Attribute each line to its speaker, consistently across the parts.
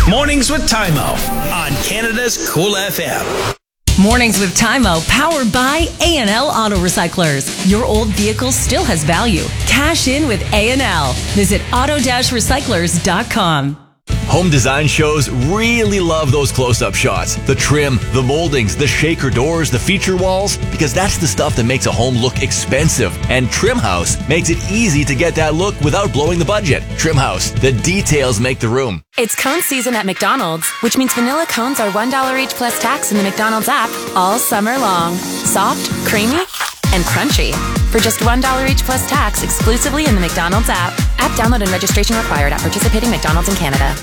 Speaker 1: Mornings with Tymo on Canada's Cool FM.
Speaker 2: Mornings with Tymo, powered by A&L Auto Recyclers. Your old vehicle still has value. Cash in with A&L. Visit auto-recyclers.com.
Speaker 3: Home design shows really love those close-up shots. The trim, the moldings, the shaker doors, the feature walls, because that's the stuff that makes a home look expensive. And Trim House makes it easy to get that look without blowing the budget. Trim House, the details make the room.
Speaker 4: It's cone season at McDonald's, which means vanilla cones are $1 each plus tax in the McDonald's app all summer long. Soft, creamy, and crunchy. For just $1 each plus tax exclusively in the McDonald's app. App download and registration required at participating McDonald's in Canada.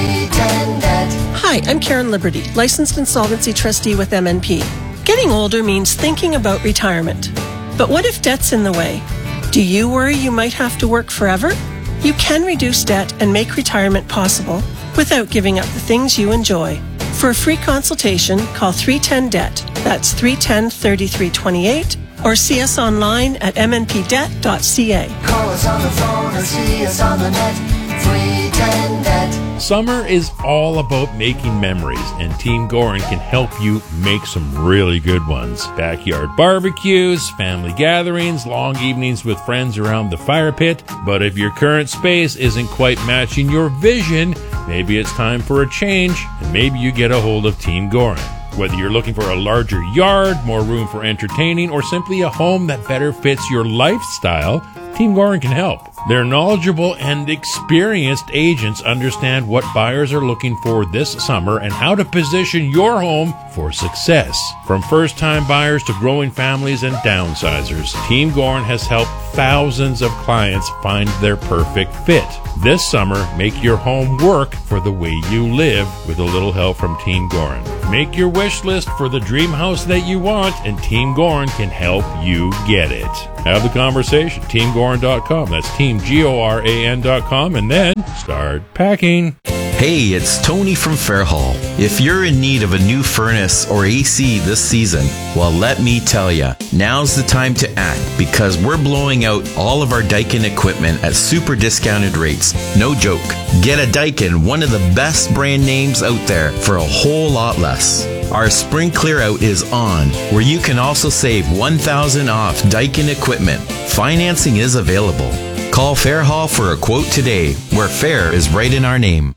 Speaker 5: Hi, I'm Karen Liberty, licensed insolvency trustee with MNP. Getting older means thinking about retirement. But what if debt's in the way? Do you worry you might have to work forever? You can reduce debt and make retirement possible without giving up the things you enjoy. For a free consultation, call 310-DEBT. That's 310-3328. Or see us online at mnpdebt.ca.
Speaker 6: Call us on the phone or see us on the net. 310-DEBT.
Speaker 7: Summer is all about making memories, and Team Gorin can help you make some really good ones. Backyard barbecues, family gatherings, long evenings with friends around the fire pit. But if your current space isn't quite matching your vision, maybe it's time for a change, and maybe you get a hold of Team Gorin. Whether you're looking for a larger yard, more room for entertaining, or simply a home that better fits your lifestyle, Team Gorin can help. Their knowledgeable and experienced agents understand what buyers are looking for this summer and how to position your home for success. From first-time buyers to growing families and downsizers, Team Gorin has helped thousands of clients find their perfect fit. This summer, make your home work for the way you live with a little help from Team Gorin. Make your wish list for the dream house that you want, and Team Gorin can help you get it. Have the conversation. TeamGorin.com. That's TeamGoran.com, and then start packing.
Speaker 8: Hey, it's Tony from Fairhall. If you're in need of a new furnace or AC this season, well, let me tell you, now's the time to act, because we're blowing out all of our Daikin equipment at super discounted rates. No joke. Get a Daikin, one of the best brand names out there, for a whole lot less. Our spring clear out is on, where you can also save $1,000 off Daikin equipment. Financing is available. Call Fairhall for a quote today, where fair is right in our name.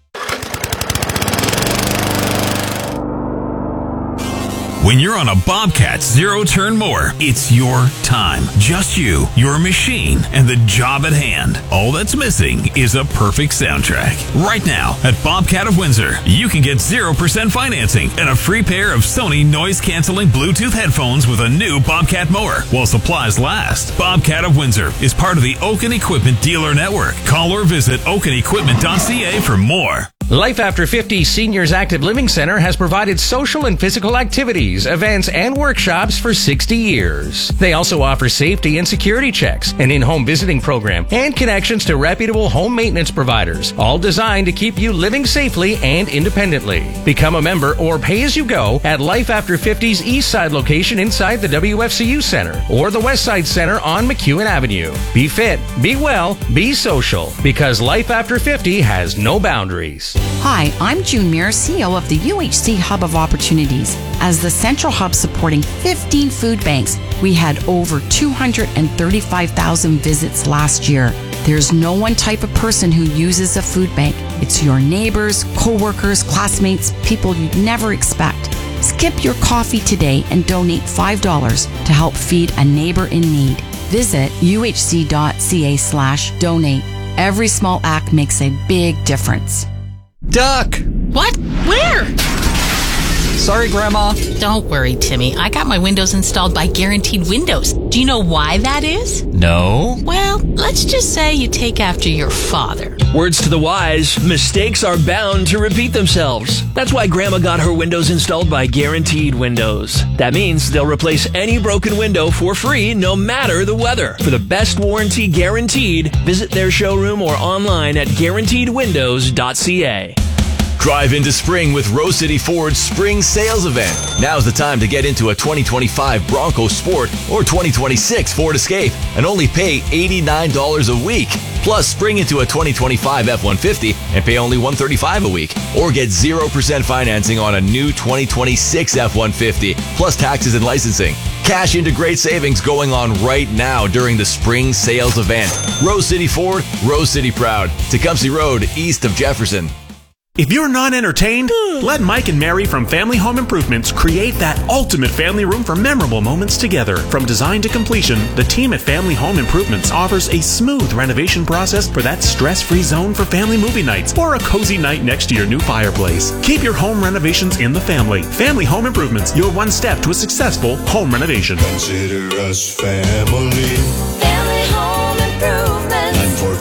Speaker 9: When you're on a Bobcat zero-turn mower, it's your time. Just you, your machine, and the job at hand. All that's missing is a perfect soundtrack. Right now, at Bobcat of Windsor, you can get 0% financing and a free pair of Sony noise-canceling Bluetooth headphones with a new Bobcat mower while supplies last. Bobcat of Windsor is part of the Oaken Equipment Dealer Network. Call or visit oakenequipment.ca for more.
Speaker 10: Life After 50 Seniors Active Living Center has provided social and physical activities, events, and workshops for 60 years. They also offer safety and security checks, an in-home visiting program, and connections to reputable home maintenance providers, all designed to keep you living safely and independently. Become a member or pay as you go at Life After 50's East Side location inside the WFCU Center or the West Side Center on McEwen Avenue. Be fit, be well, be social, because Life After 50 has no boundaries.
Speaker 11: Hi, I'm June Muir, CEO of the UHC Hub of Opportunities. As the central hub supporting 15 food banks, we had over 235,000 visits last year. There's no one type of person who uses a food bank. It's your neighbors, co-workers, classmates, people you'd never expect. Skip your coffee today and donate $5 to help feed a neighbor in need. Visit uhc.ca/donate. Every small act makes a big difference.
Speaker 12: Duck!
Speaker 13: What? Where?
Speaker 12: Sorry, Grandma.
Speaker 13: Don't worry, Timmy. I got my windows installed by Guaranteed Windows. Do you know why that is?
Speaker 12: No.
Speaker 13: Well, let's just say you take after your father.
Speaker 12: Words to the wise, mistakes are bound to repeat themselves. That's why Grandma got her windows installed by Guaranteed Windows. That means they'll replace any broken window for free, no matter the weather. For the best warranty guaranteed, visit their showroom or online at guaranteedwindows.ca.
Speaker 3: Drive into spring with Rose City Ford's Spring Sales Event. Now's the time to get into a 2025 Bronco Sport or 2026 Ford Escape and only pay $89 a week. Plus, spring into a 2025 F-150 and pay only $135 a week. Or get 0% financing on a new 2026 F-150, plus taxes and licensing. Cash into great savings going on right now during the spring sales event. Rose City Ford, Rose City proud. Tecumseh Road, east of Jefferson.
Speaker 14: If you're not entertained, let Mike and Mary from Family Home Improvements create that ultimate family room for memorable moments together. From design to completion, the team at Family Home Improvements offers a smooth renovation process for that stress-free zone for family movie nights or a cozy night next to your new fireplace. Keep your home renovations in the family. Family Home Improvements, your one step to a successful home renovation.
Speaker 15: Consider us family.
Speaker 6: Family Home Improvement.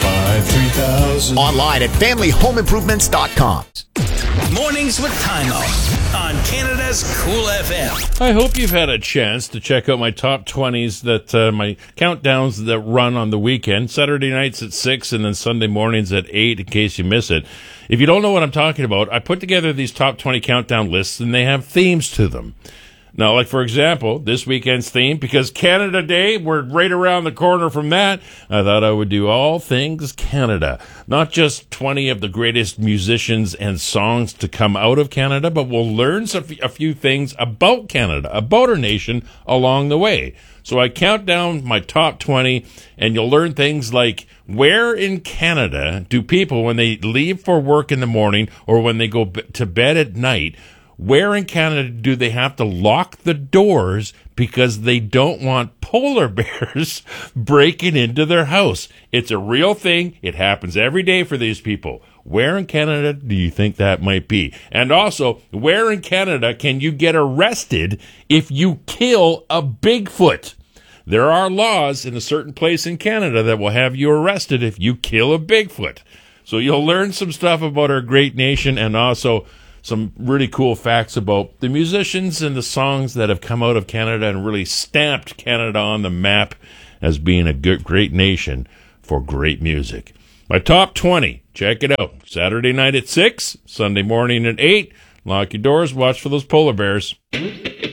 Speaker 15: 945-3000.
Speaker 16: Online at familyhomeimprovements.com.
Speaker 1: Mornings with Timo on Canada's Cool FM.
Speaker 7: I hope you've had a chance to check out my top 20s that my countdowns that run on the weekend, Saturday nights at 6 and then Sunday mornings at 8 in case you miss it. If you don't know what I'm talking about, I put together these top 20 countdown lists and they have themes to them. Now, like, for example, this weekend's theme, because Canada Day, we're right around the corner from that, I thought I would do all things Canada. Not just 20 of the greatest musicians and songs to come out of Canada, but we'll learn a few things about Canada, about our nation, along the way. So I count down my top 20, and you'll learn things like, where in Canada do people, when they leave for work in the morning or when they go to bed at night, where in Canada do they have to lock the doors because they don't want polar bears breaking into their house? It's a real thing. It happens every day for these people. Where in Canada do you think that might be? And also, where in Canada can you get arrested if you kill a Bigfoot? There are laws in a certain place in Canada that will have you arrested if you kill a Bigfoot. So you'll learn some stuff about our great nation and also some really cool facts about the musicians and the songs that have come out of Canada and really stamped Canada on the map as being a great nation for great music. My top 20, check it out. Saturday night at 6, Sunday morning at 8. Lock your doors, watch for those polar bears.